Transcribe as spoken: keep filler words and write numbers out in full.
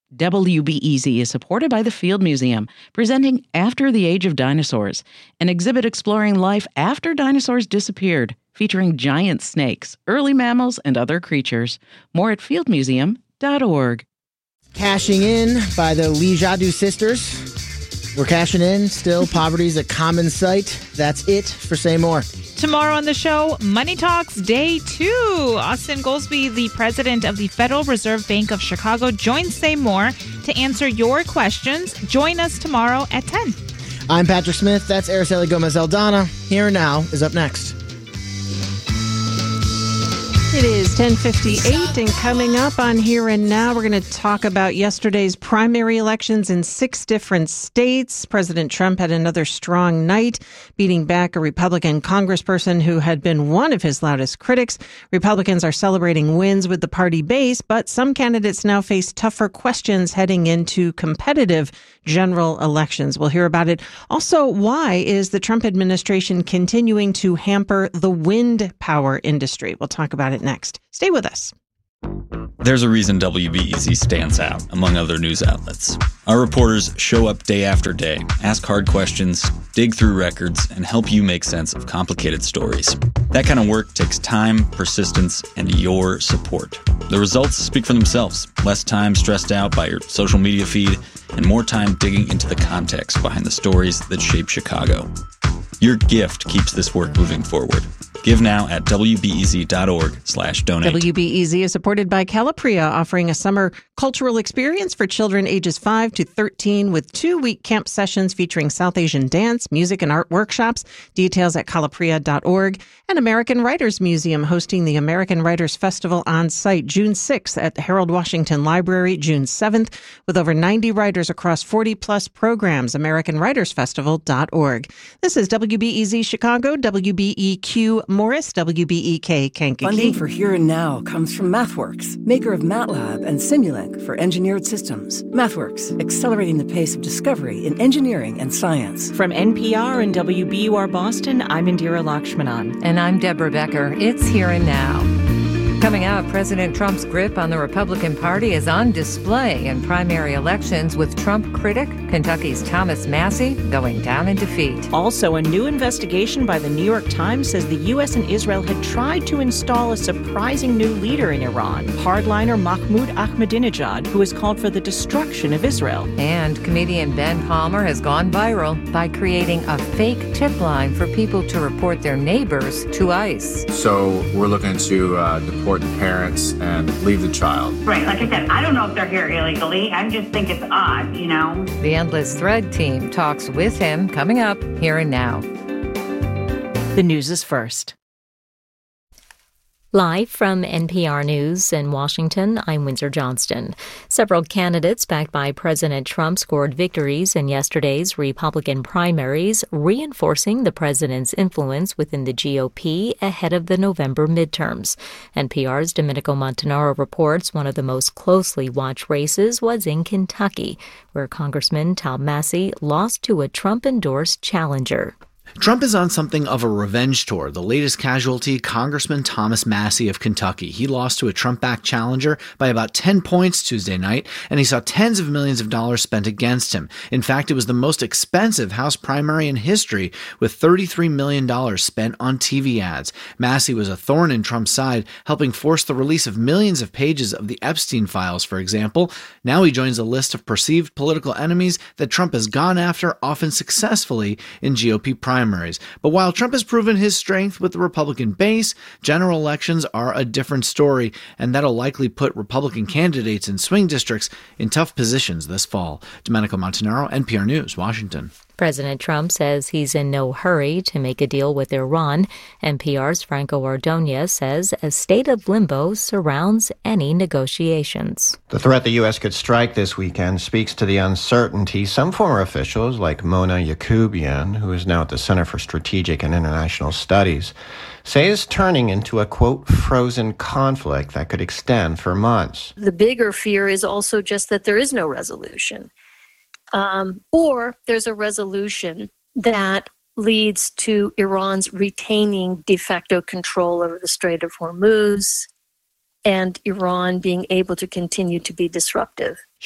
W B E Z is supported by the Field Museum, presenting After the Age of Dinosaurs, an exhibit exploring life after dinosaurs disappeared, featuring giant snakes, early mammals, and other creatures. More at field museum dot org. Cashing in by the Lijadu sisters. We're cashing in. Still, poverty's a common sight. That's it for Say More. Tomorrow on the show, Money Talks Day two. Austin Goolsbee, the president of the Federal Reserve Bank of Chicago, joins Say More to answer your questions. Join us tomorrow at ten. I'm Patrick Smith. That's Araceli Gomez-Aldana. Here and Now is up next. It is ten fifty-eight, and coming up on Here and Now, we're going to talk about yesterday's primary elections in six different states. President Trump had another strong night, beating back a Republican congressperson who had been one of his loudest critics. Republicans are celebrating wins with the party base, but some candidates now face tougher questions heading into competitive general elections. We'll hear about it. Also, why is the Trump administration continuing to hamper the wind power industry? We'll talk about it next. Stay with us. There's a reason W B E Z stands out among other news outlets. Our reporters show up day after day, ask hard questions, dig through records, and help you make sense of complicated stories. That kind of work takes time, persistence, and your support. The results speak for themselves. Less time stressed out by your social media feed, and more time digging into the context behind the stories that shape Chicago. Your gift keeps this work moving forward. Give now at W B E Z dot org slash donate. W B E Z is supported by Calipria, offering a summer cultural experience for children ages five to thirteen with two-week camp sessions featuring South Asian dance, music, and art workshops. Details at calipria dot org. And American Writers Museum hosting the American Writers Festival on site June sixth at the Harold Washington Library, June seventh, with over ninety writers across forty-plus programs. American Writers Festival dot org. This is W B E Z Chicago, W B E Q Morris, W B E K Kankakee. Funding for Here and Now comes from MathWorks, maker of MATLAB and Simulink for engineered systems. MathWorks, accelerating the pace of discovery in engineering and science. From N P R and W B U R Boston, I'm Indira Lakshmanan. And I'm Deborah Becker. It's Here and Now. Coming up, President Trump's grip on the Republican Party is on display in primary elections, with Trump critic Kentucky's Thomas Massie going down in defeat. Also, a new investigation by the New York Times says the U S and Israel had tried to install a surprising new leader in Iran, hardliner Mahmoud Ahmadinejad, who has called for the destruction of Israel. And comedian Ben Palmer has gone viral by creating a fake tip line for people to report their neighbors to ICE. So we're looking to uh, deport the parents and leave the child. Right. Like I said, I don't know if they're here illegally. I just think it's odd, you know. The Endless Thread team talks with him coming up Here and Now. The news is first. Live from N P R News in Washington, I'm Windsor Johnston. Several candidates backed by President Trump scored victories in yesterday's Republican primaries, reinforcing the president's influence within the G O P ahead of the November midterms. N P R's Domenico Montanaro reports one of the most closely watched races was in Kentucky, where Congressman Tom Massie lost to a Trump-endorsed challenger. Trump is on something of a revenge tour. The latest casualty, Congressman Thomas Massie of Kentucky. He lost to a Trump-backed challenger by about ten points Tuesday night, and he saw tens of millions of dollars spent against him. In fact, it was the most expensive House primary in history, with thirty-three million dollars spent on T V ads. Massie was a thorn in Trump's side, helping force the release of millions of pages of the Epstein files, for example. Now he joins a list of perceived political enemies that Trump has gone after, often successfully, in G O P primaries. But while Trump has proven his strength with the Republican base, general elections are a different story, and that'll likely put Republican candidates in swing districts in tough positions this fall. Domenico Montanaro, N P R News, Washington. President Trump says he's in no hurry to make a deal with Iran. N P R's Franco Ordonez says a state of limbo surrounds any negotiations. The threat the U S could strike this weekend speaks to the uncertainty some former officials, like Mona Yacoubian, who is now at the Center for Strategic and International Studies, say is turning into a, quote, frozen conflict that could extend for months. The bigger fear is also just that there is no resolution. Um, or there's a resolution that leads to Iran's retaining de facto control over the Strait of Hormuz and Iran being able to continue to be disruptive.